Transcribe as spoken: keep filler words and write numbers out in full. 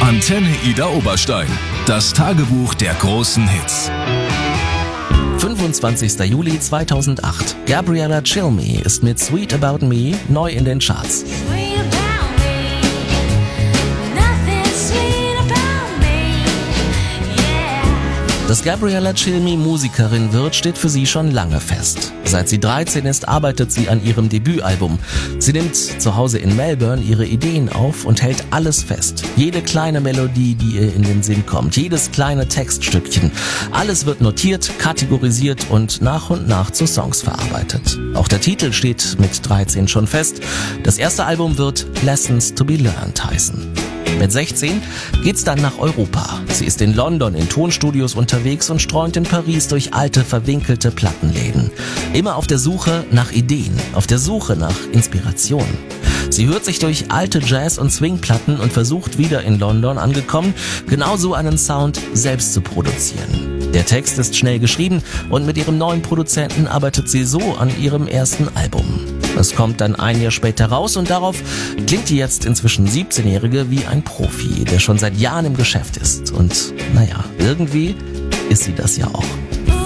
Antenne Ida Oberstein. Das Tagebuch der großen Hits. fünfundzwanzigster Juli zweitausendacht. Gabriella Cilmi ist mit Sweet About Me neu in den Charts. Dass Gabriella Cilmi Musikerin wird, steht für sie schon lange fest. Seit sie dreizehn ist, arbeitet sie an ihrem Debütalbum. Sie nimmt zu Hause in Melbourne ihre Ideen auf und hält alles fest. Jede kleine Melodie, die ihr in den Sinn kommt, jedes kleine Textstückchen. Alles wird notiert, kategorisiert und nach und nach zu Songs verarbeitet. Auch der Titel steht mit dreizehn schon fest. Das erste Album wird Lessons to be Learned heißen. Mit sechzehn geht's dann nach Europa. Sie ist in London in Tonstudios unterwegs und streunt in Paris durch alte, verwinkelte Plattenläden. Immer auf der Suche nach Ideen, auf der Suche nach Inspiration. Sie hört sich durch alte Jazz- und Swing-Platten und versucht wieder in London angekommen, genauso einen Sound selbst zu produzieren. Der Text ist schnell geschrieben und mit ihrem neuen Produzenten arbeitet sie so an ihrem ersten Album. Es kommt dann ein Jahr später raus und darauf klingt die jetzt inzwischen siebzehnjährige wie ein Profi, der schon seit Jahren im Geschäft ist. Und naja, irgendwie ist sie das ja auch.